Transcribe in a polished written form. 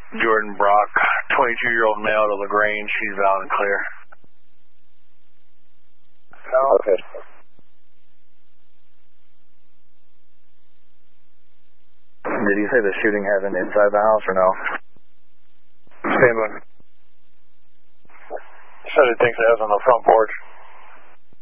Jordan Brock, 22-year-old male to LaGrange. She's valid and clear. Okay. Did you say the shooting happened inside the house or no? Stand by. Said he thinks it has on the front porch.